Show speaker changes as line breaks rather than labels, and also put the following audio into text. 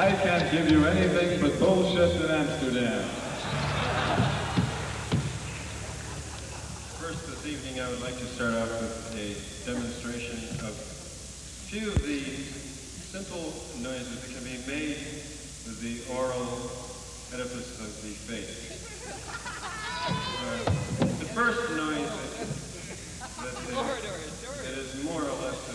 I can't give you anything but bullshit in Amsterdam.
First this evening I would like to start off with a demonstration of a few of the simple noises that can be made with the oral edifice of the faith.